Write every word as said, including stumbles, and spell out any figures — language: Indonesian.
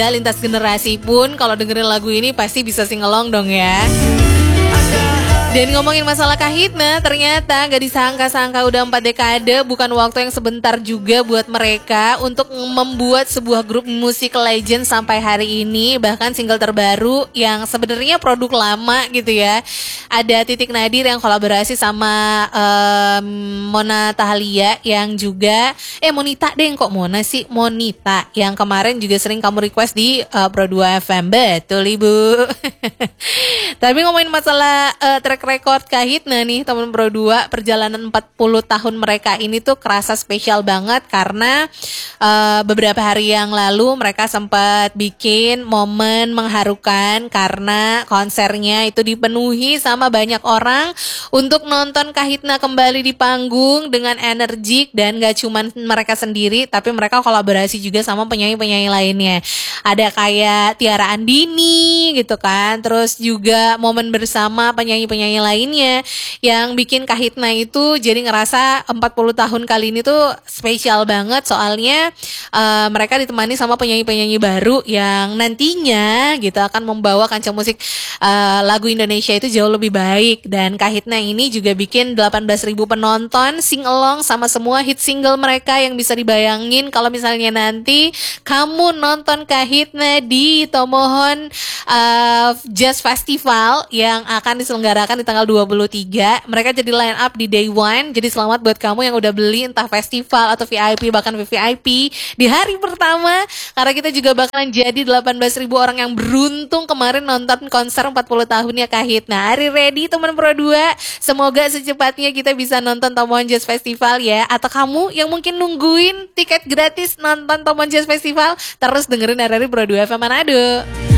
lintas generasi pun kalau dengerin lagu ini pasti bisa singelong dong ya. Dan ngomongin masalah Kahitna, ternyata gak disangka-sangka udah empat dekade, bukan waktu yang sebentar juga buat mereka untuk membuat sebuah grup musik legend sampai hari ini. Bahkan single terbaru yang sebenarnya produk lama gitu ya. Ada Titik Nadir yang kolaborasi sama um, Mona Tahalia yang juga, eh Monita deh kok Mona sih, Monita yang kemarin juga sering kamu request di uh, Pro dua F M, betul Ibu. Tapi ngomongin masalah uh, track record Kahitna nih teman Pro dua, perjalanan empat puluh tahun mereka ini tuh kerasa spesial banget karena uh, beberapa hari yang lalu mereka sempat bikin momen mengharukan karena konsernya itu dipenuhi sama banyak orang untuk nonton Kahitna kembali di panggung dengan energik, dan gak cuman mereka sendiri tapi mereka kolaborasi juga sama penyanyi-penyanyi lainnya. Ada kayak Tiara Andini gitu kan, terus juga momen bersama penyanyi-penyanyi lainnya yang bikin Kahitna itu jadi ngerasa empat puluh tahun kali ini tuh spesial banget. Soalnya uh, mereka ditemani sama penyanyi-penyanyi baru yang nantinya gitu akan membawa kancah musik uh, lagu Indonesia itu jauh lebih baik. Dan Kahitna ini juga bikin delapan belas ribu penonton sing along sama semua hit single mereka, yang bisa dibayangin kalau misalnya nanti kamu nonton Kahitna di Tomohon uh, Jazz Festival yang akan diselenggarakan di tanggal dua puluh tiga. Mereka jadi line up di day one. Jadi selamat buat kamu yang udah beli entah festival atau V I P, bahkan V V I P di hari pertama, karena kita juga bakalan jadi delapan belas ribu orang yang beruntung kemarin nonton konser empat puluh tahunnya Kahitna. Are you ready teman Pro dua? Semoga secepatnya kita bisa nonton Tomohon Jazz Festival ya. Atau kamu yang mungkin nungguin tiket gratis nonton Tomohon Jazz Festival, terus dengerin Hari Pro dua F M Manado.